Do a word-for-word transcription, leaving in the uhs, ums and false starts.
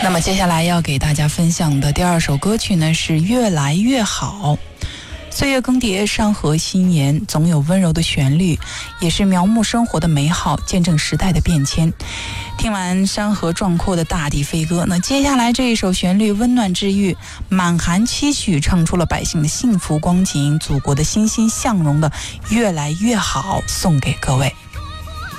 那么接下来要给大家分享的第二首歌曲呢是《越来越好》。岁月更迭，山河新颜，总有温柔的旋律，也是描摹生活的美好，见证时代的变迁。听完山河壮阔的大地飞歌，那接下来这一首旋律温暖治愈，满含期许，唱出了百姓的幸福光景，祖国的欣欣向荣的越来越好，送给各位。